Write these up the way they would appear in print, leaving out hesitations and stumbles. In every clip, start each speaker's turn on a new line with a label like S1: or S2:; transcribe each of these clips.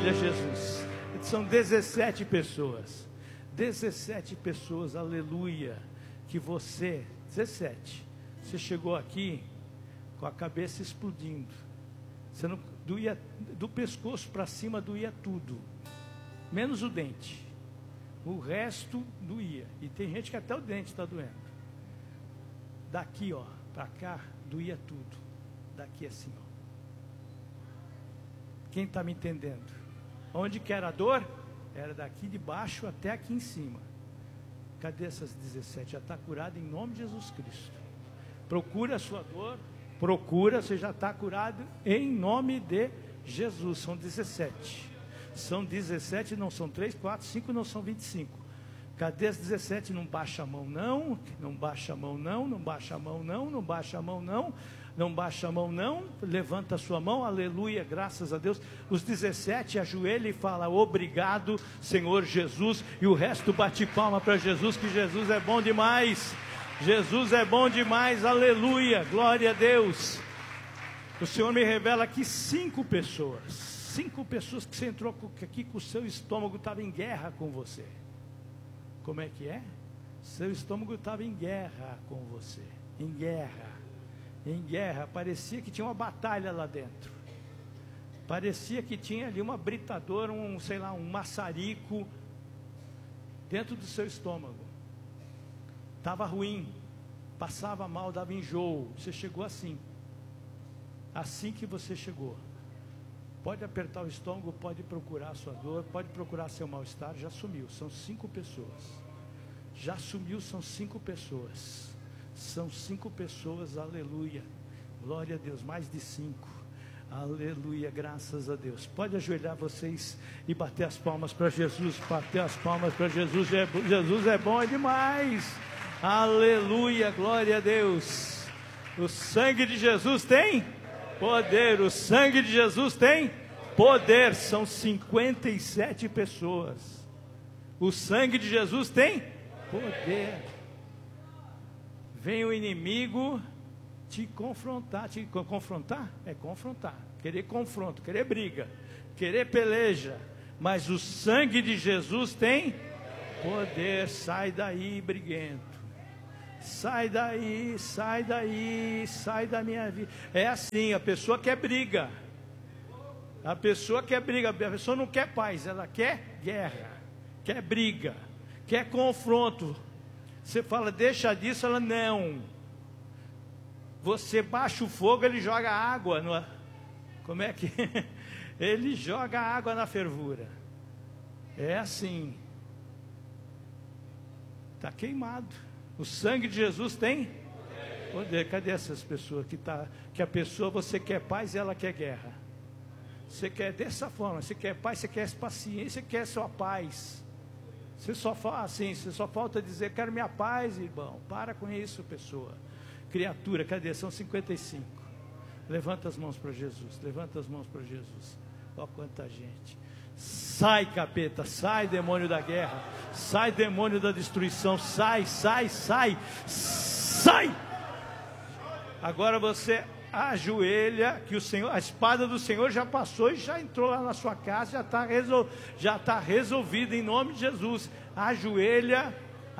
S1: Glória a Jesus. São 17 pessoas. 17 pessoas, aleluia. Que você, 17, você chegou aqui com a cabeça explodindo. Você não doía, do pescoço para cima doía tudo, menos o dente. O resto doía. E tem gente que até o dente está doendo. Daqui, ó, para cá, doía tudo. Daqui assim, ó. Quem está me entendendo? Onde que era a dor? Era daqui de baixo até aqui em cima. Cadê essas 17? Já está curado em nome de Jesus Cristo. Procura a sua dor. Procura, você já está curado em nome de Jesus. São 17. São 17, não são 3, 4, 5, não são 25. Cadê as 17? Não baixa a mão não. Não baixa a mão não. Não baixa a mão não. Não baixa a mão não. Não baixa a mão não, levanta a sua mão, aleluia, graças a Deus. Os 17 ajoelha e fala, obrigado Senhor Jesus, e o resto bate palma para Jesus, que Jesus é bom demais, Jesus é bom demais, aleluia, glória a Deus. O Senhor me revela aqui 5 pessoas que você entrou aqui com o seu estômago estava em guerra com você. Como é que é? Seu estômago estava em guerra com você, em guerra, parecia que tinha uma batalha lá dentro, parecia que tinha ali uma britadora, um maçarico dentro do seu estômago, estava ruim, passava mal, dava enjoo. Você chegou assim que você chegou, pode apertar o estômago, pode procurar a sua dor, pode procurar seu mal-estar, já sumiu. São 5 pessoas, já sumiu, são 5 pessoas. São 5 pessoas, aleluia, glória a Deus, mais de 5, aleluia, graças a Deus. Pode ajoelhar vocês e bater as palmas para Jesus, bater as palmas para Jesus. Jesus é bom demais, aleluia, glória a Deus. O sangue de Jesus tem poder, o sangue de Jesus tem poder. São 57 pessoas, o sangue de Jesus tem poder. Vem o inimigo te confrontar, querer confronto, querer briga, querer peleja, mas o sangue de Jesus tem poder. Sai daí, briguento, sai daí, sai da minha vida. É assim, a pessoa quer briga, a pessoa não quer paz, ela quer guerra, quer briga, quer confronto. Você fala, deixa disso, ela não. Você baixa o fogo, ele joga água no... Como é que... Ele joga água na fervura. É assim. Está queimado. O sangue de Jesus tem poder. Cadê essas pessoas que a pessoa, você quer paz e ela quer guerra? Você quer dessa forma, você quer paz, você quer paciência, você quer sua paz. Você só fala assim, você só falta dizer, quero minha paz, irmão. Para com isso, pessoa. Criatura, cadê? São 55. Levanta as mãos para Jesus, levanta as mãos para Jesus. Ó, quanta gente. Sai, capeta, sai, demônio da guerra, sai, demônio da destruição, sai. Agora você ajoelha, que o Senhor, a espada do Senhor já passou e já entrou lá na sua casa, já está resolvido em nome de Jesus. Ajoelha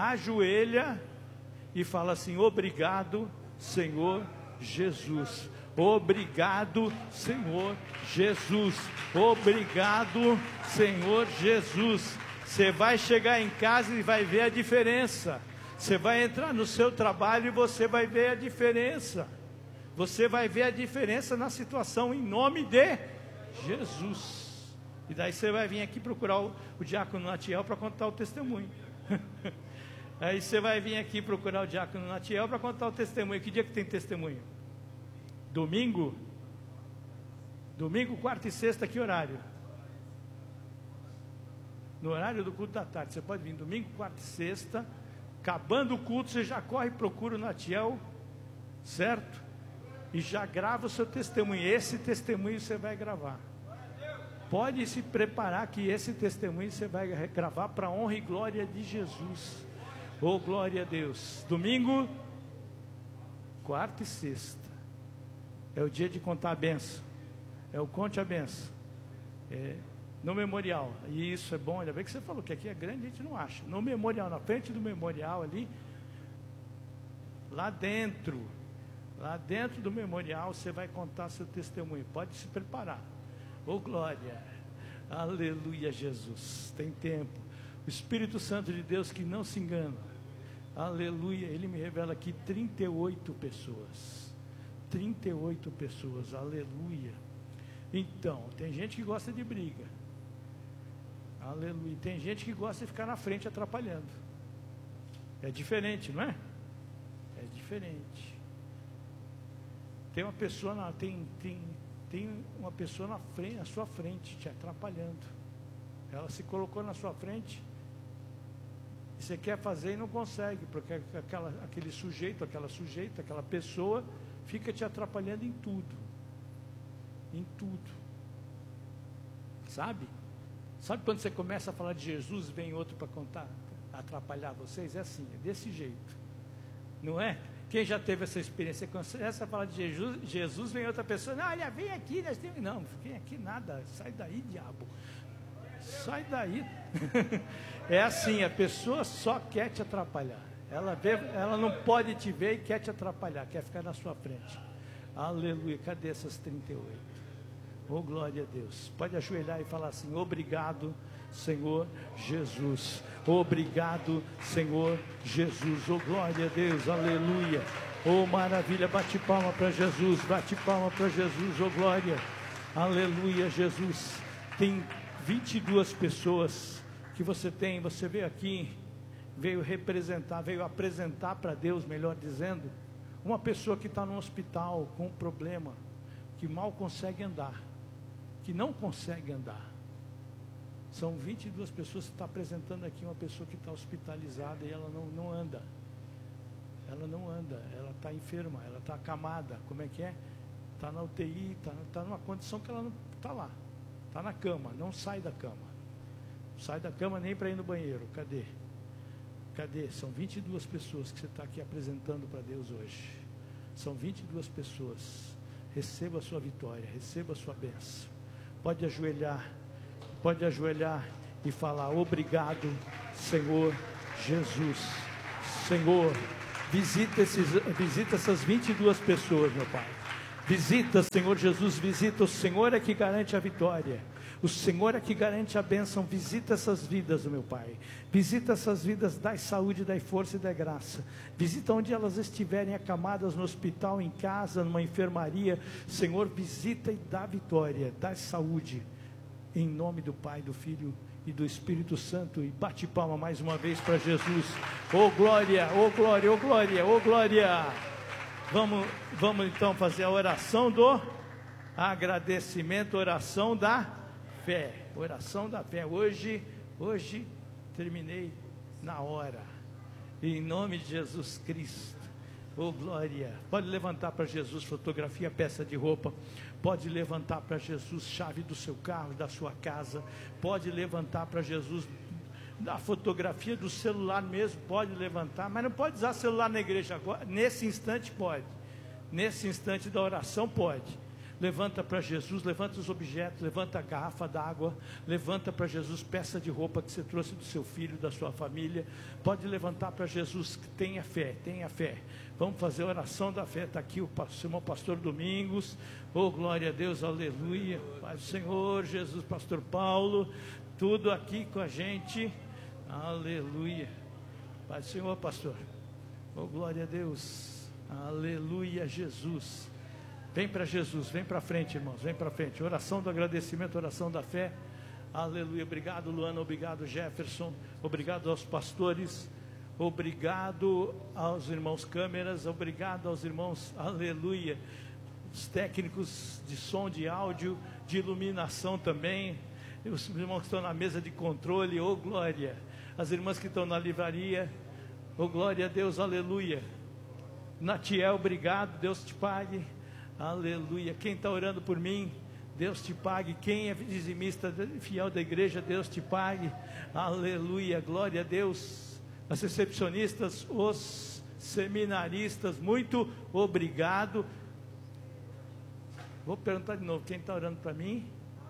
S1: e fala assim, obrigado Senhor Jesus, obrigado Senhor Jesus, obrigado Senhor Jesus. Você vai chegar em casa e vai ver a diferença. Você vai entrar no seu trabalho e você vai ver a diferença. Você vai ver a diferença na situação em nome de Jesus. E daí você vai vir aqui procurar o diácono Natiel para contar o testemunho. Aí você vai vir aqui procurar o diácono Natiel para contar o testemunho. Que dia que tem testemunho? Domingo? Domingo, quarta e sexta, que horário? No horário do culto da tarde. Você pode vir domingo, quarta e sexta. Acabando o culto, você já corre e procura o Natiel, certo? E já grava o seu testemunho. Esse testemunho você vai gravar. Pode se preparar que esse testemunho você vai gravar para a honra e glória de Jesus. Oh, glória a Deus. Domingo, quarta e sexta. É o dia de contar a benção. É o conte a benção. No memorial, e isso é bom, ainda bem que você falou que aqui é grande, a gente não acha. No memorial, na frente do memorial ali, lá dentro do memorial, você vai contar seu testemunho. Pode se preparar. Oh glória, aleluia, Jesus, tem tempo. O Espírito Santo de Deus que não se engana, aleluia, ele me revela aqui 38 pessoas, 38 pessoas, aleluia. Então, tem gente que gosta de briga, aleluia, tem gente que gosta de ficar na frente atrapalhando. É diferente, não é? É diferente. Tem uma pessoa tem uma pessoa na frente, na sua frente, te atrapalhando. Ela se colocou na sua frente e você quer fazer e não consegue, porque aquele sujeito, aquela sujeita, aquela pessoa fica te atrapalhando em tudo. Em tudo. Sabe? Sabe quando você começa a falar de Jesus, vem outro para contar, atrapalhar vocês? É assim, é desse jeito. Não é? Quem já teve essa experiência, começa a falar de Jesus, vem outra pessoa, não, olha, vem aqui, nós temos... Não, vem aqui nada, sai daí, diabo. Sai daí. É assim, a pessoa só quer te atrapalhar. Ela não pode te ver e quer te atrapalhar, quer ficar na sua frente. Aleluia, cadê essas 38? Oh, glória a Deus. Pode ajoelhar e falar assim: obrigado, Senhor Jesus. Obrigado, Senhor Jesus. Oh, glória a Deus, aleluia. Oh, maravilha, bate palma para Jesus, bate palma para Jesus, oh glória. Aleluia, Jesus. Tem 22 pessoas que você veio aqui, veio representar, veio apresentar para Deus, melhor dizendo, uma pessoa que está no hospital com um problema, que mal consegue andar, que não consegue andar. São 22 pessoas que está apresentando aqui uma pessoa que está hospitalizada e ela não anda. Ela não anda, ela está enferma, ela está acamada. Como é que é? Está na UTI, está numa condição que ela não está lá. Está na cama, não sai da cama. Não sai da cama nem para ir no banheiro. Cadê? Cadê? São 22 pessoas que você está aqui apresentando para Deus hoje. São 22 pessoas. Receba a sua vitória, receba a sua bênção. Pode ajoelhar e falar: obrigado, Senhor Jesus. Senhor, visita essas 22 pessoas, meu Pai. Visita, Senhor Jesus, visita. O Senhor é que garante a vitória. O Senhor é que garante a bênção. Visita essas vidas, meu Pai. Visita essas vidas, dai saúde, dai força e dai graça. Visita onde elas estiverem acamadas, no hospital, em casa, numa enfermaria. Senhor, visita e dá vitória, dá saúde. Em nome do Pai, do Filho e do Espírito Santo. E bate palma mais uma vez para Jesus. Oh glória, oh glória, oh glória, oh glória. Vamos então fazer a oração do agradecimento, oração da fé. Oração da fé. Hoje terminei na hora. Em nome de Jesus Cristo. Oh glória. Pode levantar para Jesus fotografia, peça de roupa. Pode levantar para Jesus chave do seu carro, da sua casa. Pode levantar para Jesus da fotografia do celular mesmo. Pode levantar, mas não pode usar celular na igreja agora. Nesse instante pode. Nesse instante da oração pode. Levanta para Jesus, levanta os objetos, levanta a garrafa d'água, levanta para Jesus peça de roupa que você trouxe do seu filho, da sua família. Pode levantar para Jesus, tenha fé, tenha fé. Vamos fazer a oração da fé. Está aqui o irmão pastor Domingos. Oh glória a Deus, aleluia. Pai do Senhor, Jesus, pastor Paulo, tudo aqui com a gente. Aleluia. Pai do Senhor, pastor. Oh glória a Deus. Aleluia, Jesus. Vem para Jesus, vem para frente, irmãos, vem para frente. Oração do agradecimento, oração da fé. Aleluia. Obrigado, Luana, obrigado, Jefferson, obrigado aos pastores, obrigado aos irmãos câmeras, obrigado aos irmãos, aleluia, os técnicos de som, de áudio, de iluminação também, os irmãos que estão na mesa de controle, oh glória, as irmãs que estão na livraria, oh glória a Deus, aleluia. Natiel, obrigado, Deus te pague. Aleluia. Quem está orando por mim, Deus te pague. Quem é dizimista fiel da igreja, Deus te pague. Aleluia, glória a Deus. As recepcionistas, os seminaristas, muito obrigado. Vou perguntar de novo, quem está orando para mim?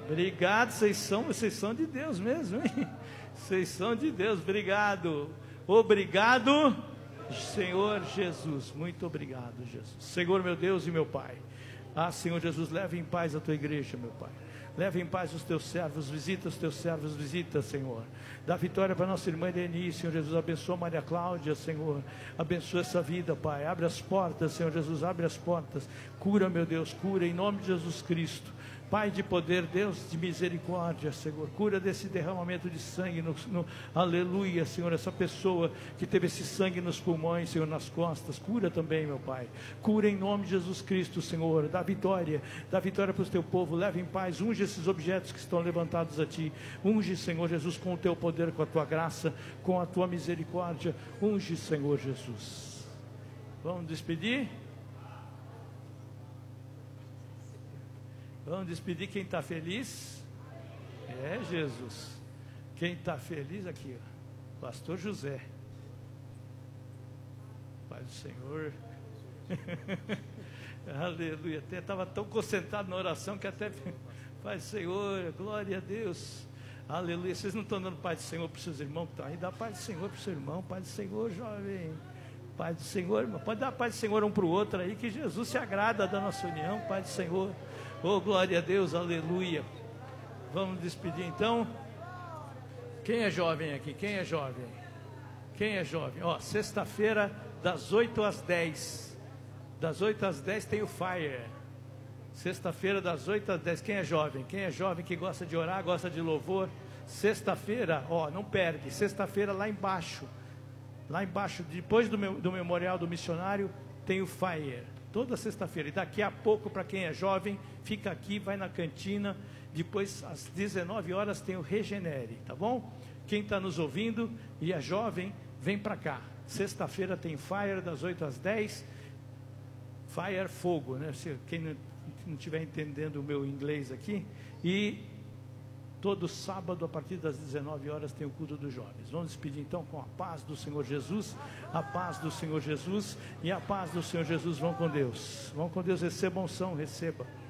S1: Obrigado, vocês são de Deus mesmo, hein? Vocês são de Deus, obrigado. Obrigado, Senhor Jesus. Muito obrigado, Jesus. Senhor, meu Deus e meu Pai. Senhor Jesus, leve em paz a tua igreja, meu Pai. Leve em paz os teus servos, visita os teus servos, visita, Senhor. Dá vitória para nossa irmã Eleni, Senhor Jesus. Abençoa Maria Cláudia, Senhor. Abençoa essa vida, Pai. Abre as portas, Senhor Jesus, abre as portas. Cura, meu Deus, cura em nome de Jesus Cristo. Pai de poder, Deus de misericórdia, Senhor, cura desse derramamento de sangue, aleluia, Senhor, essa pessoa que teve esse sangue nos pulmões, Senhor, nas costas, cura também, meu Pai, cura em nome de Jesus Cristo, Senhor, dá vitória para o teu povo, leva em paz, unge esses objetos que estão levantados a Ti, unge, Senhor Jesus, com o Teu poder, com a Tua graça, com a Tua misericórdia, unge, Senhor Jesus. Vamos despedir? Vamos despedir quem está feliz? É, Jesus. Quem está feliz aqui, ó. Pastor José. Pai do Senhor. Aleluia. Até estava tão concentrado na oração que até... Pai do Senhor, glória a Deus. Aleluia. Vocês não estão dando Pai do Senhor para os seus irmãos que estão aí? Dá Pai do Senhor para o seu irmão. Pai do Senhor, jovem. Pai do Senhor, irmão. Pode dar Pai do Senhor um para o outro aí, que Jesus se agrada da nossa união. Pai do Senhor. Oh, glória a Deus, aleluia. Vamos despedir então. Quem é jovem aqui? Quem é jovem? Quem é jovem? Ó, sexta-feira, das 8 às 10. Das 8 às 10 tem o Fire. Sexta-feira, das 8 às 10. Quem é jovem? Quem é jovem que gosta de orar, gosta de louvor? Sexta-feira, ó, não perde. Sexta-feira lá embaixo. Lá embaixo, depois do Memorial do Missionário, tem o Fire. Toda sexta-feira. E daqui a pouco, para quem é jovem, fica aqui, vai na cantina. Depois, às 19 horas, tem o Regenere, tá bom? Quem está nos ouvindo e é jovem, vem para cá. Sexta-feira tem Fire, das 8 às 10. Fire, fogo, né? Quem não estiver entendendo o meu inglês aqui. E todo sábado, a partir das 19 horas, tem o culto dos jovens. Vamos despedir então com a paz do Senhor Jesus. A paz do Senhor Jesus e a paz do Senhor Jesus. Vão com Deus. Vão com Deus, recebam unção, receba.